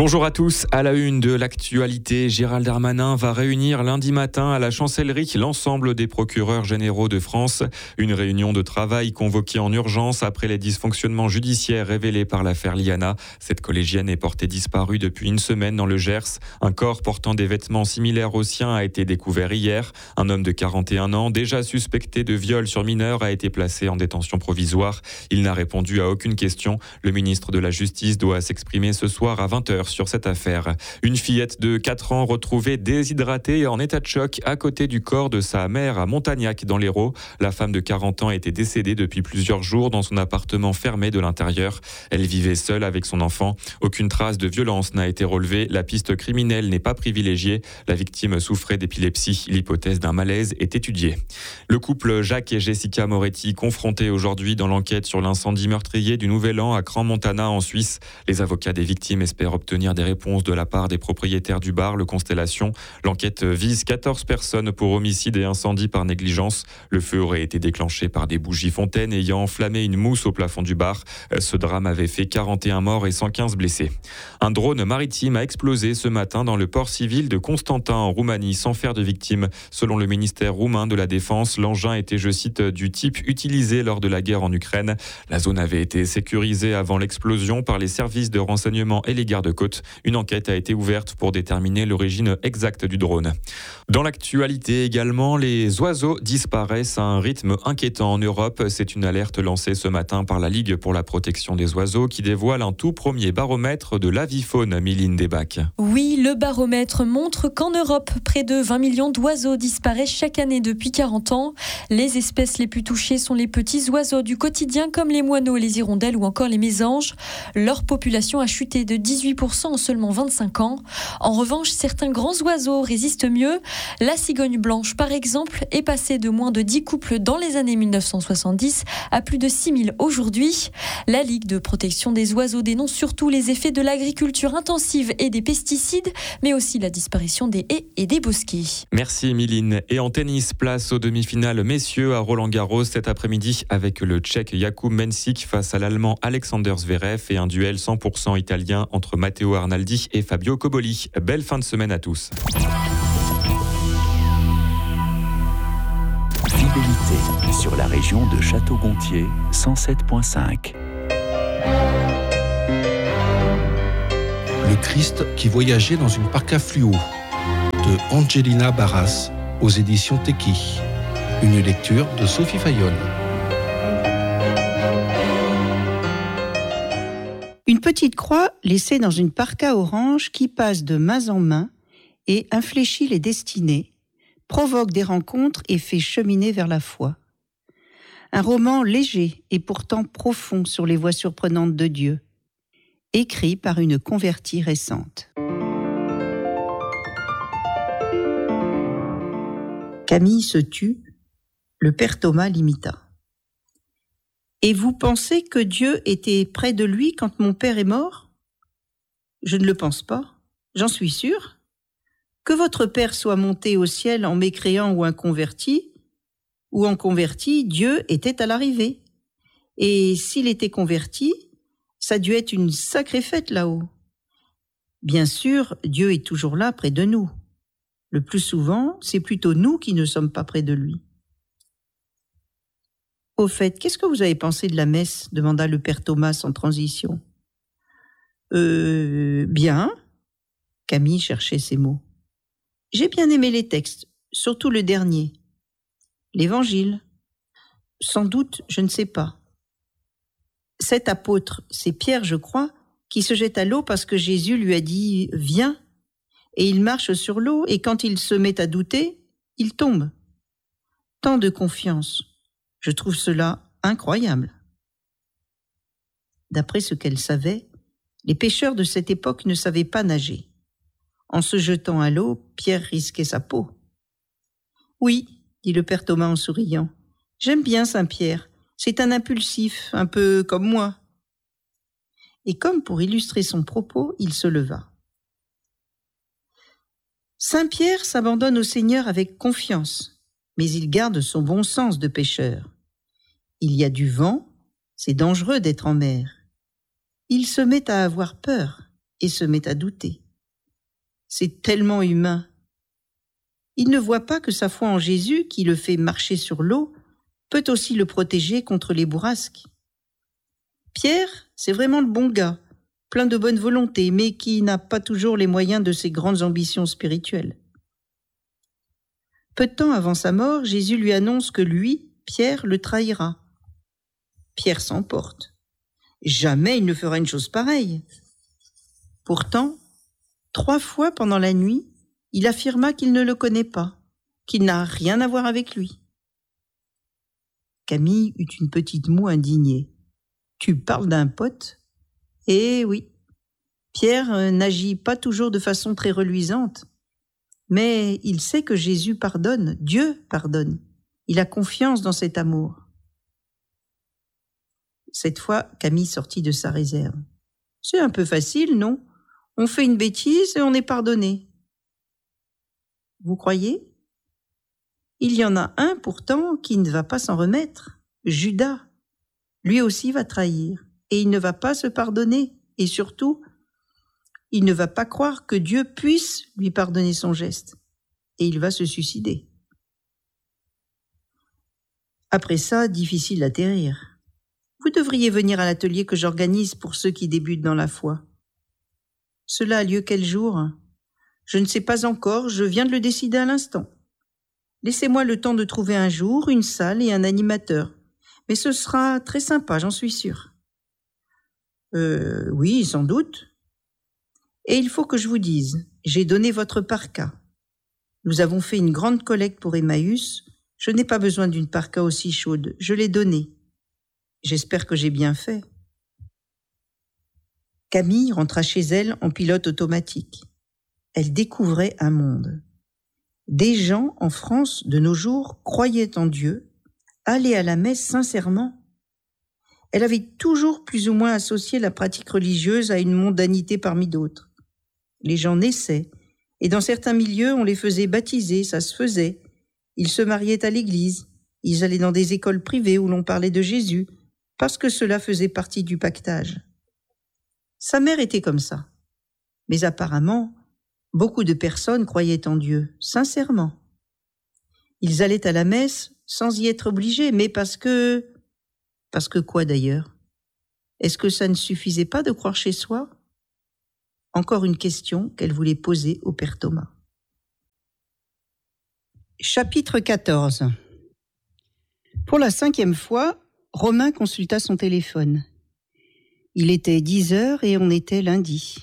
Bonjour à tous. À la une de l'actualité, Gérald Darmanin va réunir lundi matin à la Chancellerie l'ensemble des procureurs généraux de France. Une réunion de travail convoquée en urgence après les dysfonctionnements judiciaires révélés par l'affaire Liana. Cette collégienne est portée disparue depuis une semaine dans le Gers. Un corps portant des vêtements similaires aux siens a été découvert hier. Un homme de 41 ans, déjà suspecté de viol sur mineur, a été placé en détention provisoire. Il n'a répondu à aucune question. Le ministre de la Justice doit s'exprimer ce soir à 20h sur cette affaire. Une fillette de 4 ans retrouvée déshydratée et en état de choc à côté du corps de sa mère à Montagnac dans l'Hérault. La femme de 40 ans était décédée depuis plusieurs jours dans son appartement fermé de l'intérieur. Elle vivait seule avec son enfant. Aucune trace de violence n'a été relevée. La piste criminelle n'est pas privilégiée. La victime souffrait d'épilepsie. L'hypothèse d'un malaise est étudiée. Le couple Jacques et Jessica Moretti confrontés aujourd'hui dans l'enquête sur l'incendie meurtrier du Nouvel An à Crans-Montana en Suisse. Les avocats des victimes espèrent obtenir des réponses de la part des propriétaires du bar, le Constellation. L'enquête vise 14 personnes pour homicide et incendie par négligence. Le feu aurait été déclenché par des bougies fontaines ayant enflammé une mousse au plafond du bar. Ce drame avait fait 41 morts et 115 blessés. Un drone maritime a explosé ce matin dans le port civil de Constantin en Roumanie sans faire de victimes. Selon le ministère roumain de la Défense, l'engin était, je cite, du type utilisé lors de la guerre en Ukraine. La zone avait été sécurisée avant l'explosion par les services de renseignement et les gardes-côtes. Une enquête a été ouverte pour déterminer l'origine exacte du drone. Dans l'actualité également, les oiseaux disparaissent à un rythme inquiétant en Europe. C'est une alerte lancée ce matin par la Ligue pour la protection des oiseaux qui dévoile un tout premier baromètre de l'avifaune, Miline Desbacs. Oui, le baromètre montre qu'en Europe, près de 20 millions d'oiseaux disparaissent chaque année depuis 40 ans. Les espèces les plus touchées sont les petits oiseaux du quotidien comme les moineaux, les hirondelles ou encore les mésanges. Leur population a chuté de 18% en seulement 25 ans. En revanche, certains grands oiseaux résistent mieux. La cigogne blanche, par exemple, est passée de moins de 10 couples dans les années 1970 à plus de 6000 aujourd'hui. La Ligue de protection des oiseaux dénonce surtout les effets de l'agriculture intensive et des pesticides, mais aussi la disparition des haies et des bosquets. Merci Emiline. Et en tennis, place aux demi-finales messieurs à Roland-Garros cet après-midi avec le Tchèque Jakub Mensik face à l'Allemand Alexander Zverev et un duel 100% italien entre Matteo Arnaldi et Fabio Coboli. Belle fin de semaine à tous. Fidélité sur la région de Château-Gontier 107.5. Le Christ qui voyageait dans une parka fluo de Angelina Barras aux éditions Teki. Une lecture de Sophie Fayolle. Une petite croix laissée dans une parka orange qui passe de main en main et infléchit les destinées, provoque des rencontres et fait cheminer vers la foi. Un roman léger et pourtant profond sur les voies surprenantes de Dieu, écrit par une convertie récente. Camille se tut, le père Thomas l'imita. Et vous pensez que Dieu était près de lui quand mon père est mort ? Je ne le pense pas, j'en suis sûre. Que votre père soit monté au ciel en mécréant ou en converti, Dieu était à l'arrivée. Et s'il était converti, ça a dû être une sacrée fête là-haut. Bien sûr, Dieu est toujours là près de nous. Le plus souvent, c'est plutôt nous qui ne sommes pas près de lui. Au fait, qu'est-ce que vous avez pensé de la messe ? Demanda le père Thomas sans transition. Bien. Camille cherchait ses mots. J'ai bien aimé les textes, surtout le dernier. L'Évangile. Sans doute, je ne sais pas. Cet apôtre, c'est Pierre, je crois, qui se jette à l'eau parce que Jésus lui a dit « Viens ». Et il marche sur l'eau, et quand il se met à douter, il tombe. Tant de confiance. Je trouve cela incroyable. D'après ce qu'elle savait, les pêcheurs de cette époque ne savaient pas nager. En se jetant à l'eau, Pierre risquait sa peau. « Oui, dit le père Thomas en souriant, j'aime bien Saint-Pierre. C'est un impulsif, un peu comme moi. » Et comme pour illustrer son propos, il se leva. Saint-Pierre s'abandonne au Seigneur avec confiance, mais il garde son bon sens de pêcheur. Il y a du vent, c'est dangereux d'être en mer. Il se met à avoir peur et se met à douter. C'est tellement humain. Il ne voit pas que sa foi en Jésus, qui le fait marcher sur l'eau, peut aussi le protéger contre les bourrasques. Pierre, c'est vraiment le bon gars, plein de bonne volonté, mais qui n'a pas toujours les moyens de ses grandes ambitions spirituelles. Peu de temps avant sa mort, Jésus lui annonce que lui, Pierre, le trahira. Pierre s'emporte. Jamais il ne fera une chose pareille. Pourtant, 3 fois pendant la nuit, il affirma qu'il ne le connaît pas, qu'il n'a rien à voir avec lui. Camille eut une petite moue indignée. « Tu parles d'un pote ?» Eh oui, Pierre n'agit pas toujours de façon très reluisante, mais il sait que Jésus pardonne, Dieu pardonne. Il a confiance dans cet amour. Cette fois, Camille sortit de sa réserve. « C'est un peu facile, non ? On fait une bêtise et on est pardonné. » Vous croyez ? Il y en a un pourtant qui ne va pas s'en remettre, Judas. Lui aussi va trahir et il ne va pas se pardonner et surtout, il ne va pas croire que Dieu puisse lui pardonner son geste et il va se suicider. Après ça, difficile d'atterrir. Vous devriez venir à l'atelier que j'organise pour ceux qui débutent dans la foi. Cela a lieu quel jour ? Je ne sais pas encore, je viens de le décider à l'instant. Laissez-moi le temps de trouver un jour, une salle et un animateur. Mais ce sera très sympa, j'en suis sûre. Oui, sans doute. Et il faut que je vous dise, j'ai donné votre parka. Nous avons fait une grande collecte pour Emmaüs. Je n'ai pas besoin d'une parka aussi chaude, je l'ai donnée. J'espère que j'ai bien fait. Camille rentra chez elle en pilote automatique. Elle découvrait un monde. Des gens en France de nos jours croyaient en Dieu, allaient à la messe sincèrement. Elle avait toujours plus ou moins associé la pratique religieuse à une mondanité parmi d'autres. Les gens naissaient, et dans certains milieux, on les faisait baptiser, ça se faisait. Ils se mariaient à l'église, ils allaient dans des écoles privées où l'on parlait de Jésus, parce que cela faisait partie du pactage. Sa mère était comme ça. Mais apparemment, beaucoup de personnes croyaient en Dieu, sincèrement. Ils allaient à la messe sans y être obligés, mais parce que... Parce que quoi d'ailleurs ? Est-ce que ça ne suffisait pas de croire chez soi ? Encore une question qu'elle voulait poser au père Thomas. Chapitre 14. Pour la 5e fois, Romain consulta son téléphone. Il était 10 heures et on était lundi.